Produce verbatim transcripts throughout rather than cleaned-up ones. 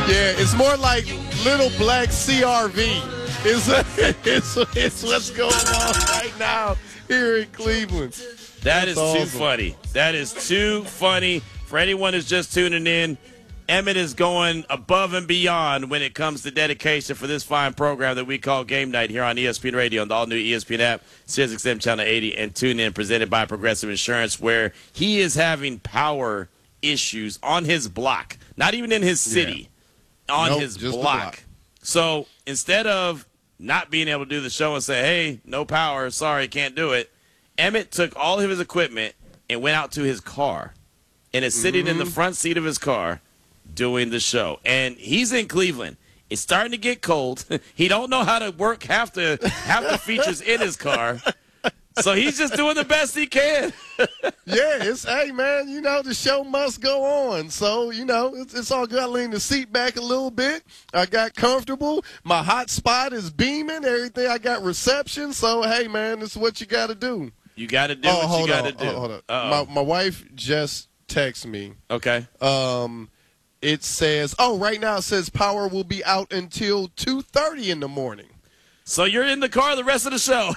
Yeah, it's more like little black C R V. It's, it's, it's what's going on right now here in Cleveland. That That's is awesome. too funny. That is too funny. For anyone who's just tuning in, Emmett is going above and beyond when it comes to dedication for this fine program that we call Game Night here on E S P N Radio and the all-new E S P N app, Sirius X M Channel eighty, and tune in, presented by Progressive Insurance, where he is having power issues on his block, not even in his city, yeah. on nope, his just block. block. So instead of not being able to do the show and say, hey, no power, sorry, can't do it, Emmett took all of his equipment and went out to his car and is sitting mm-hmm. in the front seat of his car doing the show. And he's in Cleveland. It's starting to get cold. He don't know how to work half the half the features in his car. So he's just doing the best he can. Yeah, it's, hey, man, you know, the show must go on. So, you know, it's, it's all good. I leaned the seat back a little bit. I got comfortable. My hot spot is beaming. Everything. I got reception. So, hey, man, this is what you got to do. You got to do oh, what you got to on, do. Oh, hold on. My, my wife just texted me. Okay. Um, it says, oh, right now it says power will be out until two thirty in the morning. So you're in the car the rest of the show.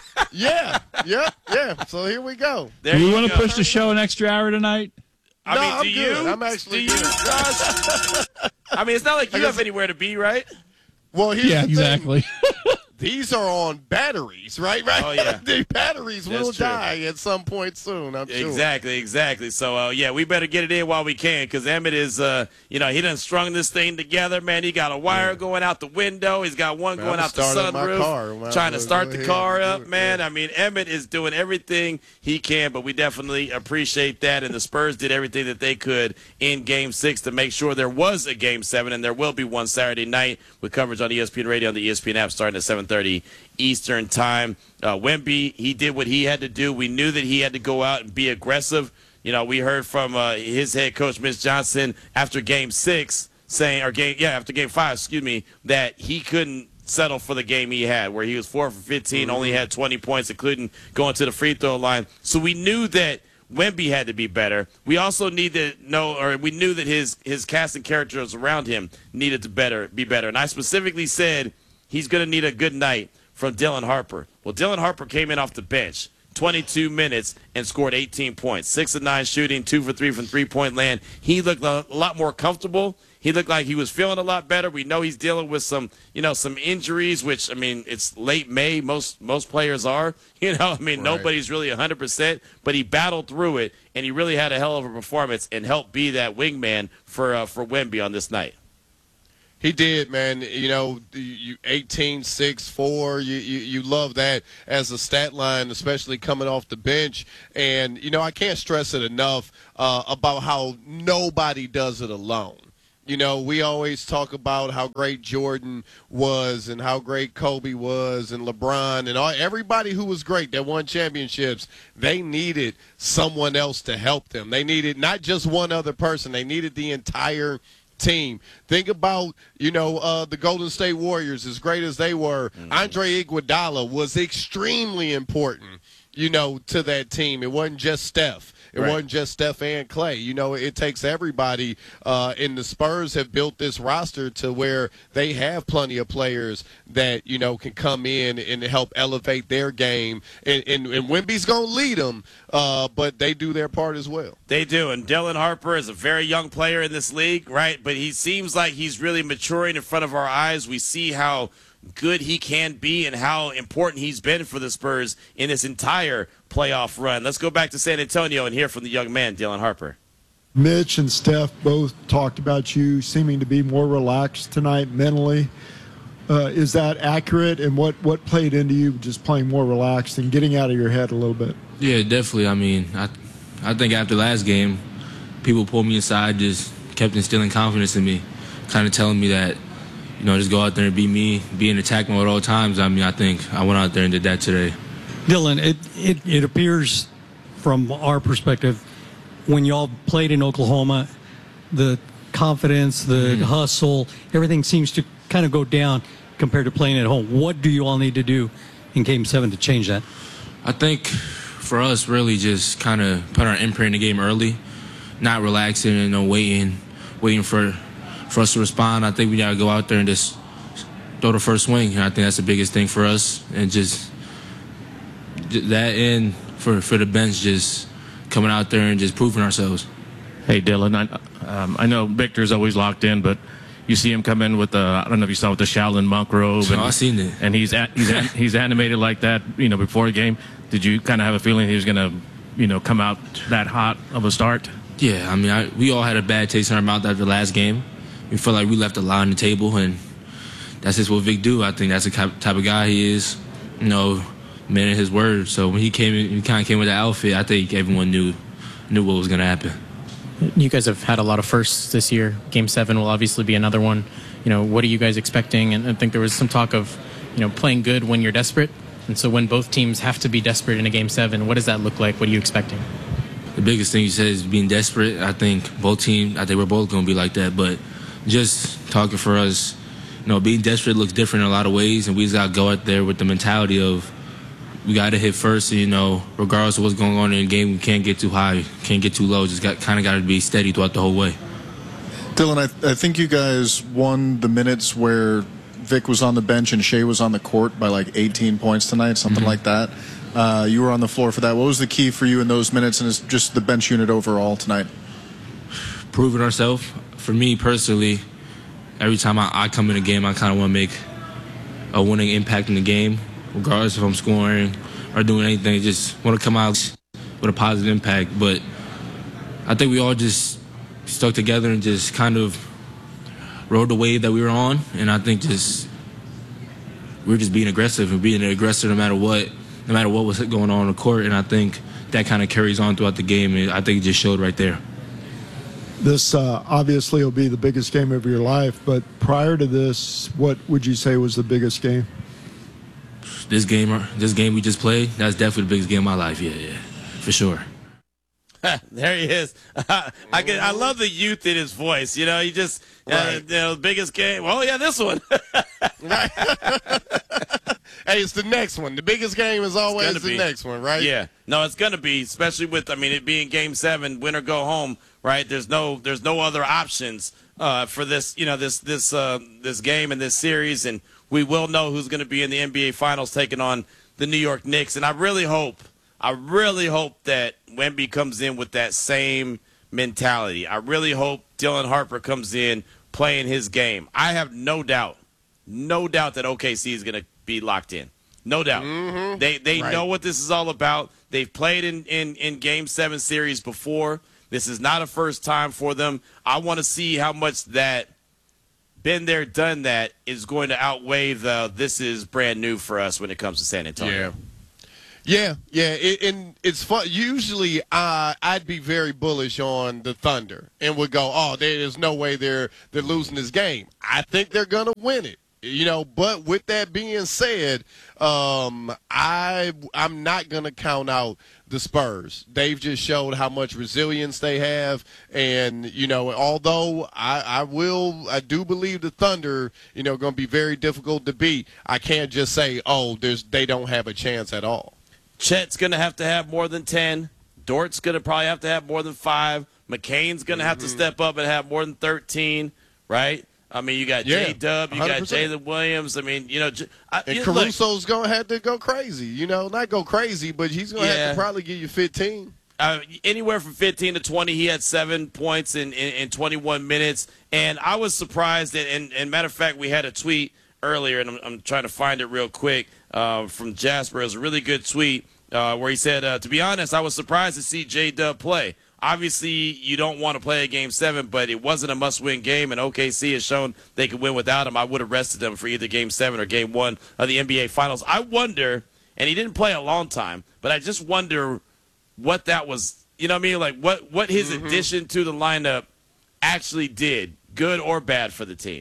yeah, yeah, yeah. So here we go. There do you, you want to push the show an extra hour tonight? I no, mean, I'm do good. you? I'm actually do you, good. Josh? I mean, it's not like you have anywhere to be, right? Well, here's yeah, the exactly. These are on batteries, right? Right. Oh, yeah. The batteries That's will true. die at some point soon, I'm sure. Exactly, exactly. So, uh, yeah, we better get it in while we can, because Emmett is, uh, you know, he done strung this thing together, man. He got a wire yeah. going out the window. He's got one man, going I'm out the sunroof, car. trying to start the car up, it, man. Yeah. I mean, Emmett is doing everything he can, but we definitely appreciate that. And the Spurs did everything that they could in Game six to make sure there was a Game seven, and there will be one Saturday night with coverage on E S P N Radio and the E S P N app starting at seven thirty Eastern time. Uh, Wemby, he did what he had to do. We knew that he had to go out and be aggressive. You know, we heard from uh, his head coach, Mitch Johnson, after Game Six, saying, or game, yeah, after Game Five, excuse me, that he couldn't settle for the game he had, where he was four for fifteen, mm-hmm. only had twenty points, including going to the free throw line. So we knew that Wemby had to be better. We also need to know, or we knew that his his cast and characters around him needed to better be better. And I specifically said he's going to need a good night from Dylan Harper. Well, Dylan Harper came in off the bench, twenty-two minutes, and scored eighteen points. Six of nine shooting, two for three from three-point land. He looked a lot more comfortable. He looked like he was feeling a lot better. We know he's dealing with some, you know, some injuries, which, I mean, it's late May. Most most players are. You know, I mean, right. Nobody's really one hundred percent, but he battled through it, and he really had a hell of a performance and helped be that wingman for uh, for Wemby on this night. He did, man. You know, you eighteen, six, four, you, you you love that as a stat line, especially coming off the bench. And, you know, I can't stress it enough uh, about how nobody does it alone. You know, we always talk about how great Jordan was and how great Kobe was and LeBron and all, everybody who was great that won championships. They needed someone else to help them. They needed not just one other person. They needed the entire team. Think about, you know, uh, the Golden State Warriors, as great as they were. Mm-hmm. Andre Iguodala was extremely important, you know, to that team. It wasn't just Steph. It right. wasn't just Steph and Clay. You know, it takes everybody. Uh, and the Spurs have built this roster to where they have plenty of players that, you know, can come in and help elevate their game. And, and, and Wemby's going to lead them, uh, but they do their part as well. They do. And Dylan Harper is a very young player in this league, right? But he seems like he's really maturing in front of our eyes. We see how good he can be and how important he's been for the Spurs in this entire playoff run. Let's go back to San Antonio and hear from the young man, Dylan Harper. Mitch and Steph both talked about you seeming to be more relaxed tonight mentally. Uh, is that accurate? And what, what played into you just playing more relaxed and getting out of your head a little bit? Yeah, definitely. I mean, I, I think after last game, people pulled me aside, just kept instilling confidence in me, kind of telling me that, you know, just go out there and be me, be in attack mode at all times. I mean, I think I went out there and did that today. Dylan, it, it, it appears from our perspective, when y'all played in Oklahoma, the confidence, the mm. hustle, everything seems to kind of go down compared to playing at home. What do you all need to do in Game seven to change that? I think for us, really just kind of put our imprint in the game early, not relaxing and you know, waiting, waiting for for us to respond, I think we got to go out there and just throw the first swing. And I think that's the biggest thing for us. And just, just that and for, for the bench, just coming out there and just proving ourselves. Hey, Dylan, I, um, I know Victor's always locked in, but you see him come in with the, I don't know if you saw with the Shaolin monk robe. Oh, and, I seen it. And he's, at, he's, at, he's animated like that, you know, before the game. Did you kind of have a feeling he was going to, you know, come out that hot of a start? Yeah, I mean, I, we all had a bad taste in our mouth after the last game. We felt like we left a lot on the table, and that's just what Vic do. I think that's the type of guy he is, you know, man of his word. So when he came in, he kind of came with the outfit, I think everyone knew knew what was going to happen. You guys have had a lot of firsts this year. Game seven will obviously be another one. You know, what are you guys expecting? And I think there was some talk of, you know, playing good when you're desperate. And so when both teams have to be desperate in a game seven, what does that look like? What are you expecting? The biggest thing you said is being desperate. I think both teams, I think we're both going to be like that. But just talking for us, you know, being desperate looks different in a lot of ways, and we just got to go out there with the mentality of we got to hit first. And, you know, regardless of what's going on in the game, we can't get too high, can't get too low. Just got kind of got to be steady throughout the whole way. Dylan, I, I think you guys won the minutes where Vic was on the bench and Shea was on the court by like eighteen points tonight, something mm-hmm. like that. Uh, you were on the floor for that. What was the key for you in those minutes and just the bench unit overall tonight? Proving ourselves. For me personally, every time I, I come in a game, I kind of want to make a winning impact in the game, regardless if I'm scoring or doing anything. Just want to come out with a positive impact. But I think we all just stuck together and just kind of rode the wave that we were on. And I think just we were just being aggressive and being an aggressor no matter what. no matter what was going on on the court, and I think that kind of carries on throughout the game, and I think it just showed right there. This uh, obviously will be the biggest game of your life, but prior to this, what would you say was the biggest game? This game, this game we just played, that's definitely the biggest game of my life, yeah, yeah, for sure. There he is. I can, I love the youth in his voice. You know, he just, right. uh, you know, the biggest game. Oh, yeah, this one. Right. Hey, it's the next one. The biggest game is always the be. next one, right? Yeah. No, it's going to be, especially with, I mean, it being game seven, win or go home, right? There's no there's no other options uh, for this, you know, this this uh, this game and this series, and we will know who's going to be in the N B A Finals taking on the New York Knicks. And I really hope, I really hope that Wemby comes in with that same mentality. I really hope Dylan Harper comes in playing his game. I have no doubt, no doubt that O K C is going to be locked in. No doubt. Mm-hmm. They they right. know what this is all about. They've played in, in, in Game seven series before. This is not a first time for them. I want to see how much that been there, done that is going to outweigh the this is brand new for us when it comes to San Antonio. Yeah. Yeah, yeah, it, and it's fun. Usually, uh, I'd be very bullish on the Thunder and would go, "Oh, there's no way they're they're losing this game." I think they're gonna win it. You know, but with that being said, um, I I'm not gonna count out the Spurs. They've just showed how much resilience they have, and you know, although I, I will, I do believe the Thunder, you know, going to be very difficult to beat. I can't just say, oh, there's they don't have a chance at all. Chet's going to have to have more than ten. Dort's going to probably have to have more than five. McCain's going to have mm-hmm. to step up and have more than thirteen, right? I mean, you got yeah, J-Dub, you one hundred percent. Got Jalen Williams. I mean, you know. I, and you, Caruso's going to have to go crazy. You know, not go crazy, but he's going to yeah. have to probably give you fifteen. Uh, anywhere from fifteen to twenty. He had seven points in, in, in twenty-one minutes. And I was surprised. That, and, and matter of fact, we had a tweet earlier, and I'm, I'm trying to find it real quick, uh, from Jasper. It was a really good tweet uh, where he said, uh, to be honest, I was surprised to see J-Dub play. Obviously, you don't want to play a Game seven, but it wasn't a must-win game, and O K C has shown they could win without him. I would have rested them for either Game seven or Game one of the N B A Finals. I wonder, and he didn't play a long time, but I just wonder what that was, you know what I mean? Like, what, what his mm-hmm. addition to the lineup actually did, good or bad for the team.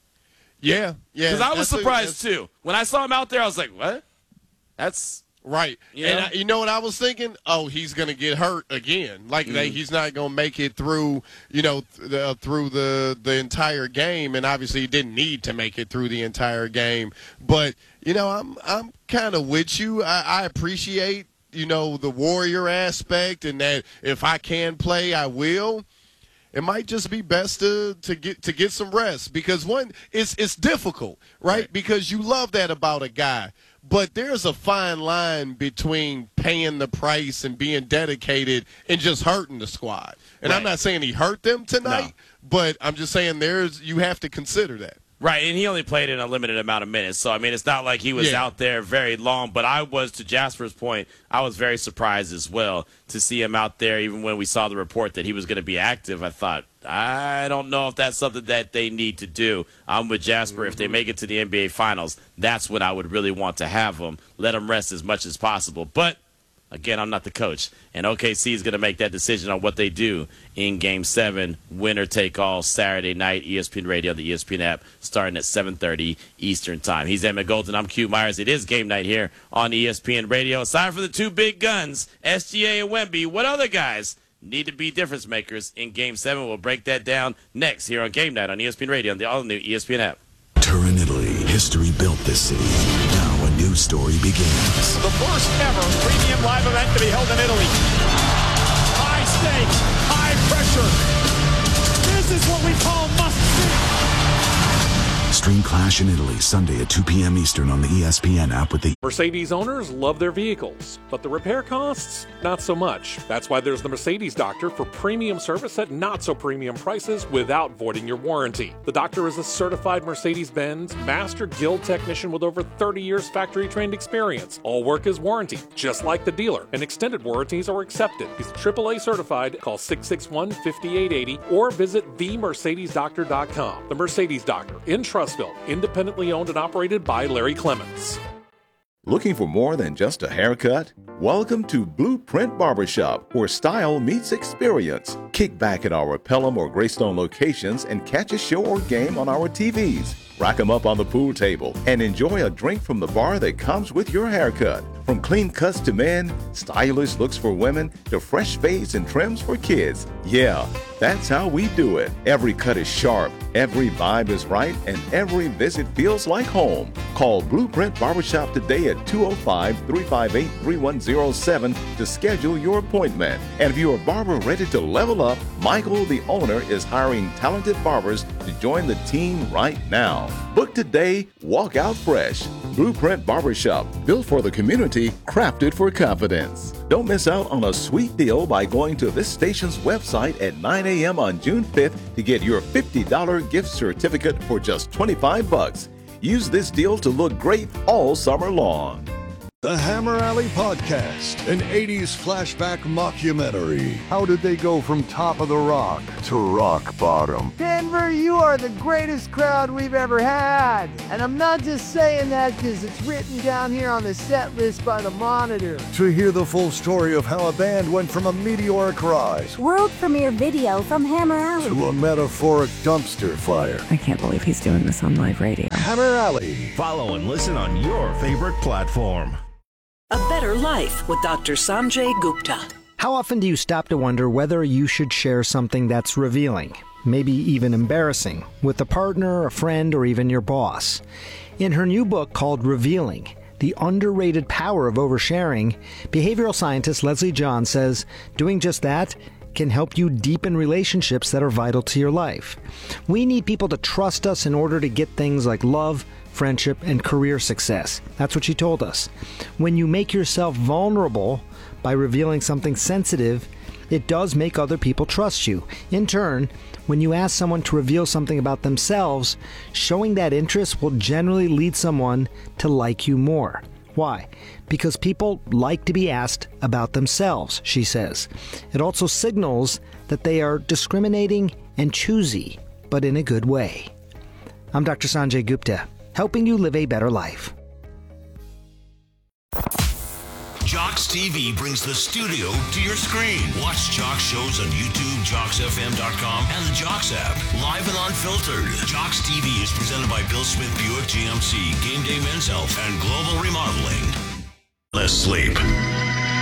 Yeah, yeah. Because I was surprised, too. When I saw him out there, I was like, what? That's... Right. You and know? I, you know what I was thinking? Oh, he's going to get hurt again. Like, mm-hmm. they, he's not going to make it through, you know, th- the, through the, the entire game. And obviously he didn't need to make it through the entire game. But, you know, I'm I'm kind of with you. I, I appreciate, you know, the warrior aspect and that if I can play, I will. it might just be best to, to get to get some rest because one, it's it's difficult, right? right? Because you love that about a guy. But there's a fine line between paying the price and being dedicated and just hurting the squad. And right. I'm not saying he hurt them tonight, no. but I'm just saying there's you have to consider that. Right, and he only played in a limited amount of minutes. So, I mean, it's not like he was yeah. out there very long. But I was, to Jasper's point, I was very surprised as well to see him out there. Even when we saw the report that he was going to be active, I thought, I don't know if that's something that they need to do. I'm with Jasper. Mm-hmm. If they make it to the N B A Finals, that's when I would really want to have him. Let him rest as much as possible. But again, I'm not the coach, and O K C is going to make that decision on what they do in Game seven, winner take all, Saturday night, E S P N Radio, the E S P N app, starting at seven thirty Eastern Time. He's Emmett Golden. I'm Q Myers. It is game night here on E S P N Radio. Aside from the two big guns, S G A and Wemby, what other guys need to be difference makers in Game seven? We'll break that down next here on Game Night on E S P N Radio and the all-new E S P N app. Turin, Italy. History built this city. Now a new story begins. The first ever premium live event to be held in Italy. High stakes, high pressure. This is what we call must-see. Stream Clash in Italy, Sunday at two p.m. Eastern on the E S P N app with the... Mercedes owners love their vehicles, but the repair costs, not so much. That's why there's the Mercedes Doctor for premium service at not-so-premium prices without voiding your warranty. The Doctor is a certified Mercedes-Benz Master Guild technician with over thirty years factory-trained experience. All work is warranted, just like the dealer, and extended warranties are accepted. He's triple A certified. Call six six one, five eight eight zero or visit the mercedes doctor dot com. The Mercedes Doctor in Trustville, independently owned and operated by Larry Clements. Looking for more than just a haircut? Welcome to Blueprint Barbershop, where style meets experience. Kick back at our Pelham or Greystone locations and catch a show or game on our T Vs. Rack 'em up on the pool table and enjoy a drink from the bar that comes with your haircut. From clean cuts to men, stylish looks for women, to fresh fades and trims for kids. Yeah, that's how we do it. Every cut is sharp, every vibe is right, and every visit feels like home. Call Blueprint Barbershop today at two oh five, three five eight, three one oh seven to schedule your appointment. And if you're a barber ready to level up, Michael, the owner, is hiring talented barbers to join the team right now. Book today, walk out fresh. Blueprint Barbershop, built for the community, crafted for confidence. Don't miss out on a sweet deal by going to this station's website at nine a.m. on June fifth to get your fifty dollars gift certificate for just twenty-five bucks. Use this deal to look great all summer long. The Hammer Alley Podcast, an eighties flashback mockumentary. How did they go from top of the rock to rock bottom? Denver, you are the greatest crowd we've ever had. And I'm not just saying that because it's written down here on the set list by the Monitor. To hear the full story of how a band went from a meteoric rise, world premiere video from Hammer Alley, to a metaphoric dumpster fire. I can't believe he's doing this on live radio. Hammer Alley. Follow and listen on your favorite platform. A Better Life with Doctor Sanjay Gupta. How often do you stop to wonder whether you should share something that's revealing, maybe even embarrassing, with a partner, a friend, or even your boss? In her new book called Revealing, The Underrated Power of Oversharing, behavioral scientist Leslie John says doing just that can help you deepen relationships that are vital to your life. We need people to trust us in order to get things like love, friendship, and career success. That's what she told us. When you make yourself vulnerable by revealing something sensitive, it does make other people trust you. In turn, when you ask someone to reveal something about themselves, showing that interest will generally lead someone to like you more. Why? Because people like to be asked about themselves, she says. It also signals that they are discriminating and choosy, but in a good way. I'm Doctor Sanjay Gupta, helping you live a better life. Jocks T V brings the studio to your screen. Watch Jocks shows on YouTube, jocks f m dot com, and the Jocks app. Live and unfiltered. Jocks T V is presented by Bill Smith Buick G M C, Game Day Men's Health, and Global Remodeling. Less sleep.